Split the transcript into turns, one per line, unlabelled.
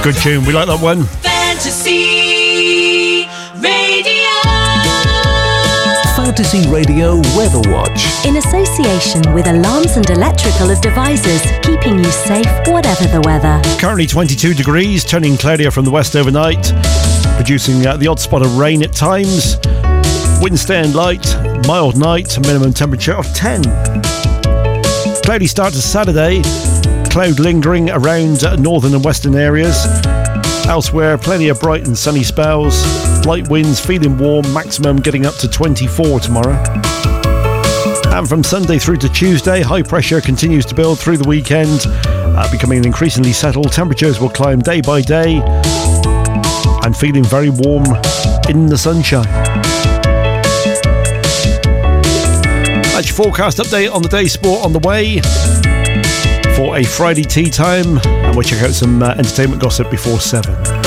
Good tune, we like that one.
Fantasy Radio.
Fantasy Radio Weather Watch.
In association with Alarms and Electrical Devices, keeping you safe whatever the weather.
Currently 22 degrees, turning cloudier from the west overnight, producing the odd spot of rain at times. Wind staying light, mild night, minimum temperature of 10. Cloudy start to Saturday, cloud lingering around northern and western areas. Elsewhere, plenty of bright and sunny spells. Light winds, feeling warm, maximum getting up to 24 tomorrow. And from Sunday through to Tuesday, high pressure continues to build through the weekend, becoming increasingly settled. Temperatures will climb day by day and feeling very warm in the sunshine. That's your forecast update on the day's sport on the way for a Friday tea time, and we'll check out some entertainment gossip before 7.